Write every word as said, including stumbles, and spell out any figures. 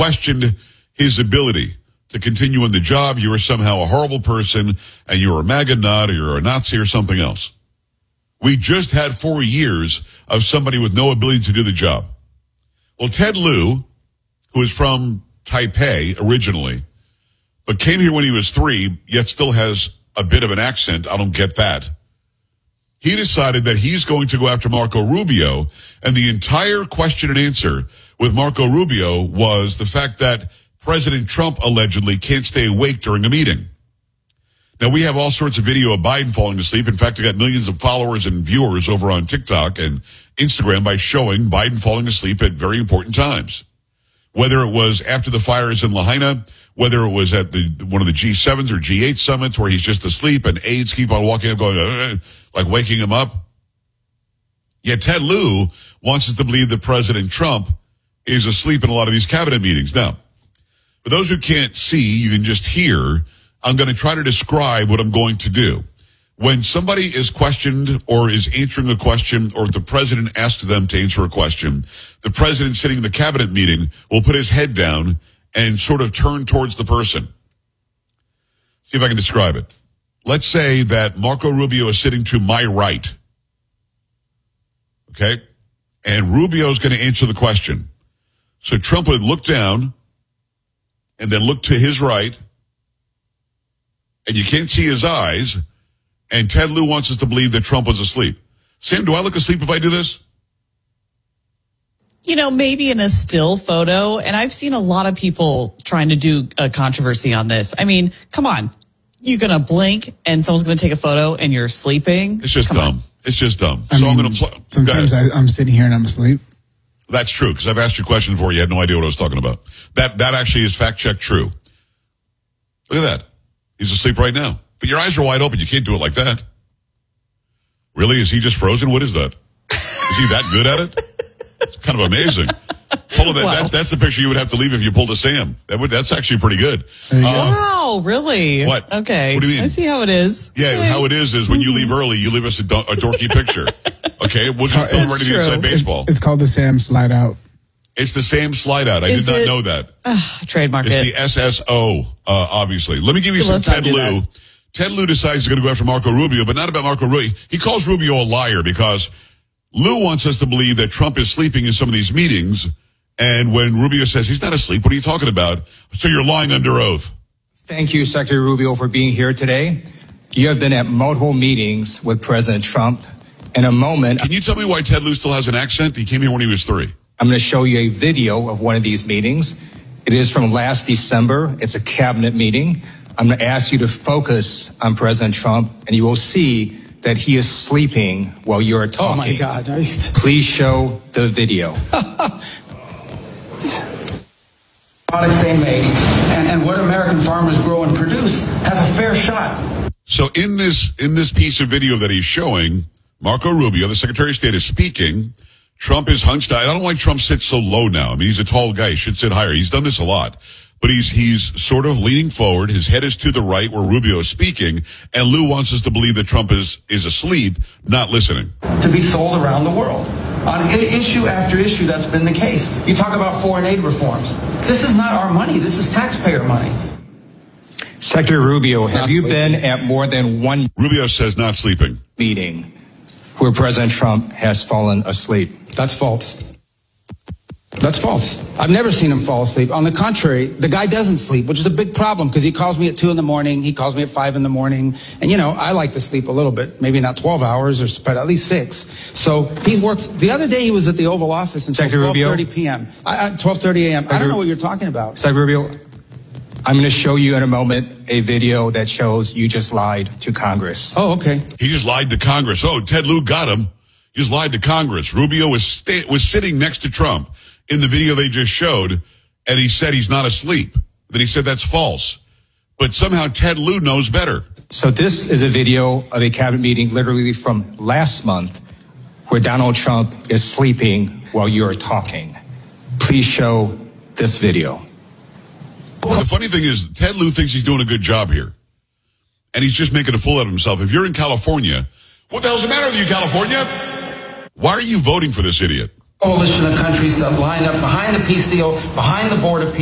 questioned his ability to continue in the job. You are somehow a horrible person, and you're a MAGA nut, or you're a Nazi, or something else. We just had four years of somebody with no ability to do the job. Well, Ted Lieu, who is from Taipei originally, but came here when he was three, yet still has a bit of an accent. I don't get that. He decided that he's going to go after Marco Rubio, and the entire question and answer with Marco Rubio was the fact that President Trump allegedly can't stay awake during a meeting. Now, we have all sorts of video of Biden falling asleep. In fact, I got millions of followers and viewers over on TikTok and Instagram by showing Biden falling asleep at very important times. Whether it was after the fires in Lahaina, whether it was at the one of the G sevens or G eight summits where he's just asleep and aides keep on walking up going, uh, like waking him up. Yet Ted Lieu wants us to believe that President Trump is asleep in a lot of these cabinet meetings. Now, for those who can't see, you can just hear, I'm going to try to describe what I'm going to do. When somebody is questioned or is answering a question, or if the president asks them to answer a question, the president sitting in the cabinet meeting will put his head down and sort of turn towards the person. See if I can describe it. Let's say that Marco Rubio is sitting to my right. Okay? And Rubio is going to answer the question. So Trump would look down and then look to his right, and you can't see his eyes, and Ted Lieu wants us to believe that Trump was asleep. Sam, do I look asleep if I do this? You know, maybe in a still photo, and I've seen a lot of people trying to do a controversy on this. I mean, come on. You're going to blink, and someone's going to take a photo, and you're sleeping? It's just come dumb. On. It's just dumb. I so mean, I'm going to play. Sometimes I, I'm sitting here and I'm asleep. That's true, because I've asked you questions before. You had no idea what I was talking about. That that actually is fact-check true. Look at that. He's asleep right now. But your eyes are wide open. You can't do it like that. Really? Is he just frozen? What is that? Is he that good at it? It's kind of amazing. Pull that, Wow. that's, that's the picture you would have to leave if you pulled a Sam. That would, that's actually pretty good. There you Uh, Wow, really? What? Okay. What do you mean? I see how it is. Yeah, Okay. how it is is when you leave early, you leave us a, do- a dorky picture. Okay? We'll just film It's ready to true. inside baseball. It's called the Sam slide out. It's the Sam slide out. I Is did not it- know that. Trademark It's it. the S S O, uh, obviously. Let me give you some Let's not Ted do Lieu. that. Ted Lieu decides he's going to go after Marco Rubio, but not about Marco Rubio. He calls Rubio a liar because Lieu wants us to believe that Trump is sleeping in some of these meetings. And when Rubio says he's not asleep, what are you talking about? So you're lying under oath. Thank you, Secretary Rubio, for being here today. You have been at multiple meetings with President Trump. In a moment, Can you tell me why Ted Lieu still has an accent? He came here when he was three. I'm going to show you a video of one of these meetings. It is from last December. It's a cabinet meeting. I'm going to ask you to focus on President Trump, and you will see that he is sleeping while you're talking. Oh, my God. Are you t- Please show the video. products they make and, and what American farmers grow and produce has a fair shot. So in this in this piece of video that he's showing, Marco Rubio, the Secretary of State, is speaking. Trump is hunched. I don't know why Trump sits so low now. I mean, he's a tall guy. He should sit higher. He's done this a lot. But he's he's sort of leaning forward. His head is to the right where Rubio is speaking. And Lieu wants us to believe that Trump is, is asleep, not listening. To be sold around the world. On i- issue after issue, that's been the case. You talk about foreign aid reforms. This is not our money. This is taxpayer money. Secretary Rubio, have Not you sleeping. been at more than one Rubio says not sleeping. meeting where President Trump has fallen asleep? That's false. That's false. I've never seen him fall asleep. On the contrary, the guy doesn't sleep, which is a big problem because he calls me at two in the morning. He calls me at five in the morning. And, you know, I like to sleep a little bit, maybe not twelve hours, or but at least six. So he works. The other day he was at the Oval Office until Secretary twelve Rubio? thirty p.m. I, I, twelve thirty a.m. I don't know what you're talking about. Secretary Rubio, I'm going to show you in a moment a video that shows you just lied to Congress. Oh, okay. He just lied to Congress. Oh, Ted Lieu got him. He just lied to Congress. Rubio was sta- was sitting next to Trump in the video they just showed, and he said he's not asleep. Then he said that's false. But somehow Ted Lieu knows better. So this is a video of a cabinet meeting literally from last month where Donald Trump is sleeping while you're talking. Please show this video. The funny thing is, Ted Lieu thinks he's doing a good job here. And he's just making a fool out of himself. If you're in California, what the hell's the matter with you, California? Why are you voting for this idiot? Coalition of countries that line up behind the peace deal, behind the border peace.